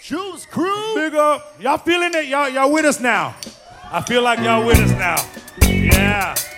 Juice Crew. Big up. Y'all feeling it? Y'all with us now? I feel like y'all with us now. Yeah.